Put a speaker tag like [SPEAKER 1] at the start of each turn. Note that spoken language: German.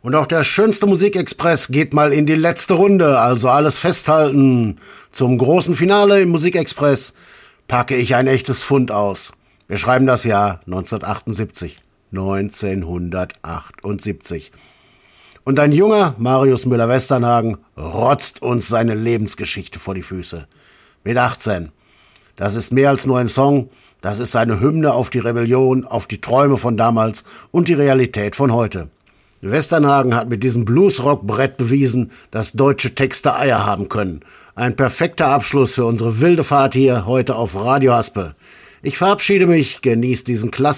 [SPEAKER 1] Und auch der schönste Musikexpress geht mal in die letzte Runde, also alles festhalten. Zum großen Finale im Musikexpress packe ich ein echtes Fund aus. Wir schreiben das Jahr 1978. 1978. Und ein junger Marius Müller-Westernhagen rotzt uns seine Lebensgeschichte vor die Füße. Mit 18. Das ist mehr als nur ein Song, das ist eine Hymne auf die Rebellion, auf die Träume von damals und die Realität von heute. Westernhagen hat mit diesem Bluesrock-Brett bewiesen, dass deutsche Texte Eier haben können. Ein perfekter Abschluss für unsere wilde Fahrt hier heute auf Radio Haspe. Ich verabschiede mich, genießt diesen klassischen